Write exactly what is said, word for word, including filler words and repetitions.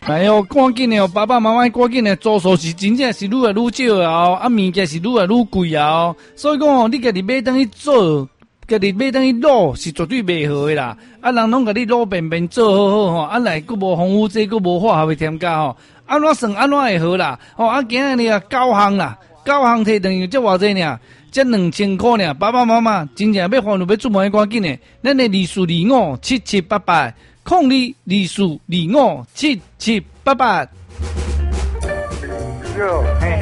哎呦，赶紧的哦，爸爸妈妈赶紧的，住宿是真正是愈来愈少啊哦，啊物件是愈来愈贵啊哦，所以讲哦，你家己买等去做，家己买等去卤是绝对袂好的啦。啊，人拢甲你卤便便做好好吼，啊来佫无防腐剂，佫无化学添加吼，安怎算安怎会好啦？吼、哦，啊今日呢九项啦，九项摕等于这偌济呢？才两千块呢，爸爸妈妈真正要烦恼要出门赶紧的，咱的二四二五七七八八，空二二四二五七七八八。